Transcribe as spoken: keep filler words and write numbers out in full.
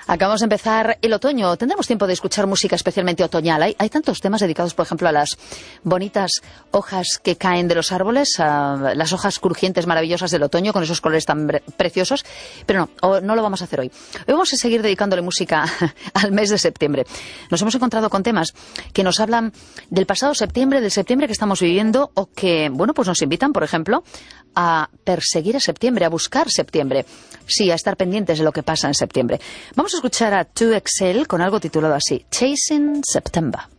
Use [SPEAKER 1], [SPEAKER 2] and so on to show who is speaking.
[SPEAKER 1] Acabamos de empezar el otoño. Tendremos tiempo de escuchar música especialmente otoñal. Hay, hay tantos temas dedicados, por ejemplo, a las bonitas hojas que caen de los árboles, a las hojas crujientes maravillosas del otoño con esos colores tan preciosos. Pero no, no lo vamos a hacer hoy. Hoy vamos a seguir dedicándole música al mes de septiembre. Nos hemos encontrado con temas que nos hablan del pasado septiembre, del septiembre que estamos viviendo o que, bueno, pues nos invitan, por ejemplo, a perseguir a septiembre, a buscar septiembre. Sí, a estar pendientes de lo que pasa en septiembre. Vamos a escuchar a two X L con algo titulado así, Chasing September.